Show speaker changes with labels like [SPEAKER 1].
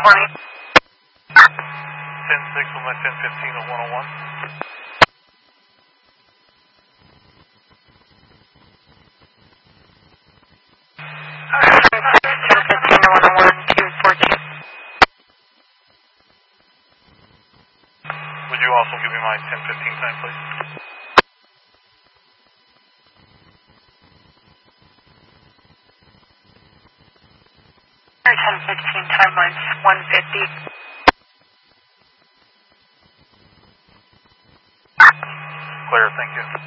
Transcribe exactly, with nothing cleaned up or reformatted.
[SPEAKER 1] twenty.
[SPEAKER 2] ten six with my ten fifteen at one oh one.
[SPEAKER 1] ten fifteen to one oh one, two fourteen.
[SPEAKER 2] Would you also give me my ten fifteen time, please?
[SPEAKER 1] ten fifteen timelines one fifty.
[SPEAKER 2] Clear, thank you.